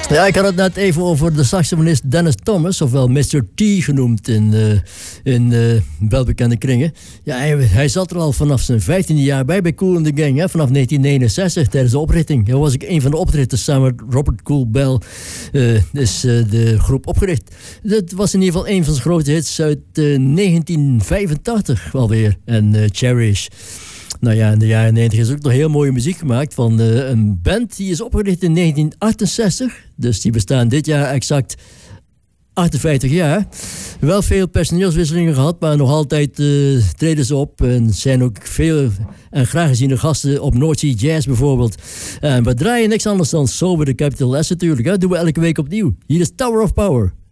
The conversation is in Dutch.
Ja, ik had het net even over de saxofonist Dennis Thomas, ofwel Mr. T genoemd in welbekende kringen. Ja, hij zat er al vanaf zijn 15e jaar bij Kool and the Gang, hè, vanaf 1969 tijdens de oprichting. Daar was ik een van de oprichters samen met Robert Cool Bell, is de groep opgericht. Dat was in ieder geval een van zijn grote hits uit 1985 alweer, en Cherish. Nou ja, in de jaren 90 is ook nog heel mooie muziek gemaakt van een band die is opgericht in 1968. Dus die bestaan dit jaar exact 58 jaar. Wel veel personeelswisselingen gehad, maar nog altijd treden ze op. En zijn ook veel en graag geziene gasten op North Sea Jazz bijvoorbeeld. En we draaien niks anders dan Sober the Capital S natuurlijk. Hè. Dat doen we elke week opnieuw. Hier is Tower of Power.